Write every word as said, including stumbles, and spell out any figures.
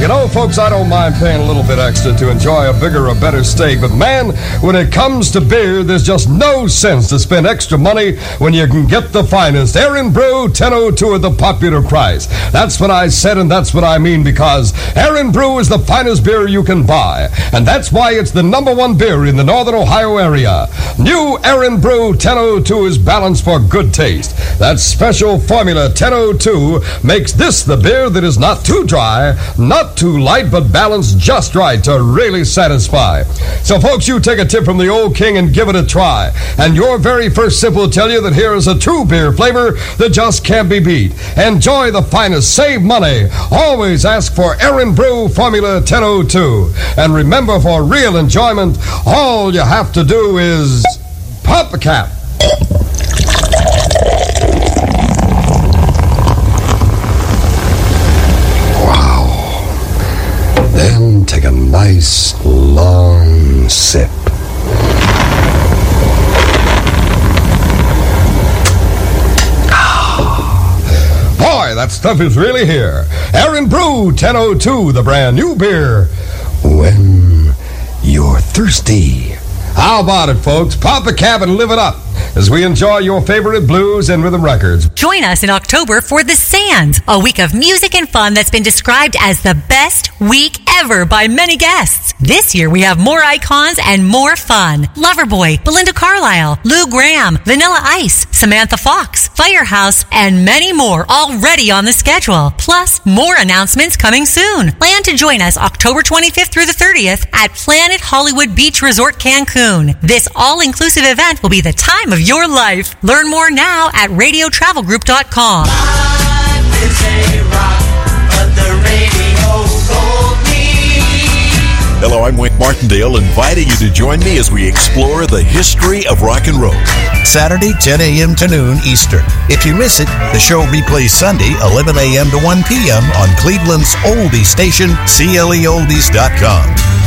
You know, folks, I don't mind paying a little bit extra to enjoy a bigger or better steak, but man, when it comes to beer, there's just no sense to spend extra money when you can get the finest. Aaron Brew ten oh two at the popular price. That's what I said, and that's what I mean, because Aaron Brew is the finest beer you can buy, and that's why it's the number one beer in the Northern Ohio area. New Aaron Brew ten oh two is balanced for good taste. That special formula ten oh two makes this the beer that is not too dry, not too light, but balanced just right to really satisfy. So, folks, you take a tip from the old king and give it a try, and your very first sip will tell you that here is a true beer flavor that just can't be beat. Enjoy the finest, save money. Always ask for Aaron Brew Formula ten oh two. And remember, for real enjoyment, all you have to do is pop a cap. Then take a nice long sip. Ah, boy, that stuff is really here. Aaron Brew ten oh two, the brand new beer when you're thirsty. How about it, folks? Pop a cap and live it up as we enjoy your favorite blues and rhythm records. Join us in October for The Sands, a week of music and fun that's been described as the best week ever by many guests. This year we have more icons and more fun. Loverboy, Belinda Carlisle, Lou Gramm, Vanilla Ice, Samantha Fox, Firehouse, and many more already on the schedule. Plus, more announcements coming soon. Plan to join us October twenty-fifth through the thirtieth at Planet Hollywood Beach Resort Cancun. This all-inclusive event will be the time of your life. Learn more now at radio travel group dot com. Life is a rock, but the radio told me. Hello, I'm Wink Martindale, inviting you to join me as we explore the history of rock and roll. Saturday, ten a.m. to noon Eastern. If you miss it, the show replays Sunday, eleven a.m. to one p.m. on Cleveland's oldie station, C L E oldies dot com.